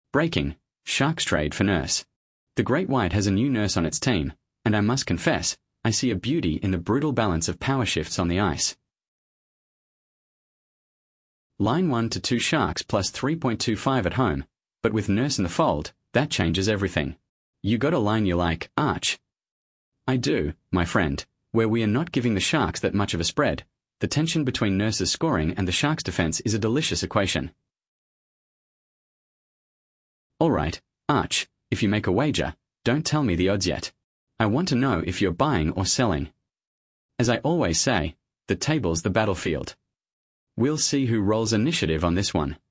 Breaking. Sharks trade for nurse. The Great White has a new nurse on its team, and I must confess, I see a beauty in the brutal balance of power shifts on the ice. Line 1 to 2 Sharks plus 3.25 at home, but with nurse in the fold, that changes everything. You got a line you like, Arch? I do, my friend, where we are not giving the Sharks that much of a spread. The tension between Nurse's scoring and the Sharks' defense is a delicious equation. All right, Arch, if you make a wager, don't tell me the odds yet. I want to know if you're buying or selling. As I always say, the table's the battlefield. We'll see who rolls initiative on this one.